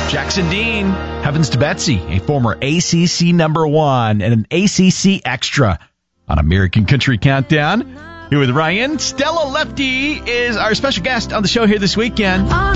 Jackson Dean, Heavens to Betsy, a former ACC #1 and an ACC extra on American Country Countdown. Here with Ryan. Stella Lefty is our special guest on the show here this weekend.